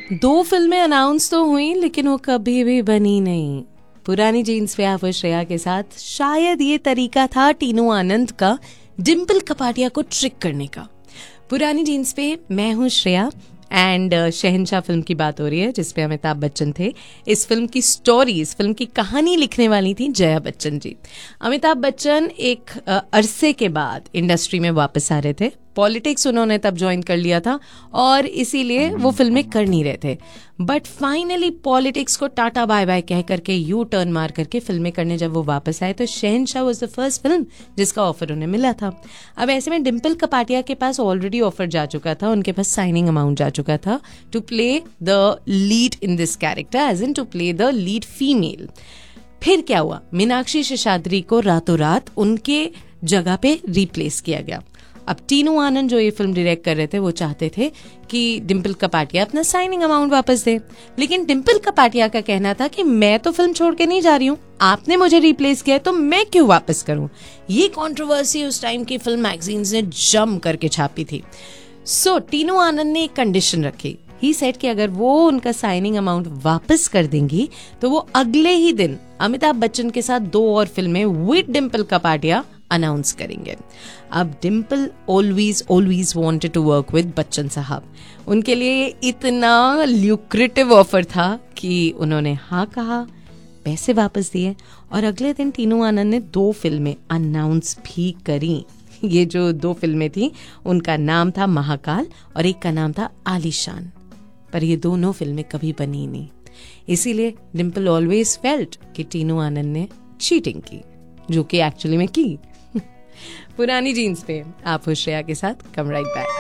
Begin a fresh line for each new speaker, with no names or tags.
2 फिल्में अनाउंस तो हुई लेकिन वो कभी भी बनी नहीं। पुरानी जीन्स पे आप श्रेया के साथ शायद ये तरीका था टीनू आनंद का डिम्पल कपाड़िया को ट्रिक करने का। पुरानी जीन्स पे मैं हूँ श्रेया एंड शहंशाह फिल्म की बात हो रही है जिसपे अमिताभ बच्चन थे। इस फिल्म की स्टोरी, इस फिल्म की कहानी लिखने वाली थी जया बच्चन जी। अमिताभ बच्चन एक अरसे के बाद इंडस्ट्री में वापस आ रहे थे। पॉलिटिक्स उन्होंने तब ज्वाइन कर लिया था और इसीलिए वो फिल्में कर नहीं रहे थे। बट फाइनली पॉलिटिक्स को टाटा बाय बाय कह करके यू टर्न मार करके फिल्में करने जब वो वापस आए तो शहंशाह वाज द फर्स्ट फिल्म जिसका ऑफर उन्हें मिला था। अब ऐसे में डिम्पल कपाड़िया के पास ऑलरेडी ऑफर जा चुका था, उनके पास साइनिंग अमाउंट जा चुका था to play the lead in this character, as in to play the lead female. फिर क्या हुआ, मीनाक्षी शेषाद्री को रातों रात उनके जगह पे रिप्लेस किया गया। अब टीनू आनंद जो ये फिल्म डायरेक्ट कर रहे थे वो चाहते थे कि डिम्पल कपाड़िया अपना साइनिंग अमाउंट वापस दे, लेकिन डिम्पल कपाड़िया का कहना था कि मैं तो फिल्म छोड़ के नहीं जा रही हूँ, आपने मुझे रिप्लेस किया तो मैं क्यों वापस करूं। ये कंट्रोवर्सी उस टाइम की फिल्म मैगजीन्स ने जम करके छापी थी। सो टीनू आनंद ने एक कंडीशन रखी। ही सेड कि अगर वो उनका साइनिंग अमाउंट वापस कर देंगी तो वो अगले ही दिन अमिताभ बच्चन के साथ 2 और फिल्में विद डिम्पल कपाड़िया अनाउंस करेंगे। अब Dimple always wanted to work with Bachchan साहब। उनके लिए इतना ल्यूक्रेटिव ऑफर था कि उन्होंने हाँ कहा, पैसे वापस दिए और अगले दिन टीनू आनंद ने 2 फिल्में अनाउंस भी करी। ये जो 2 फिल्में थी उनका नाम था महाकाल और एक का नाम था आलीशान, पर ये दोनों फिल्में कभी बनी नहीं। इसीलिए डिम्पल ऑलवेज फेल्ट कि टीनू आनंद ने चीटिंग की, जो कि एक्चुअली में की। पुरानी जीन्स पे आप श्रेया के साथ कम राइट बैक।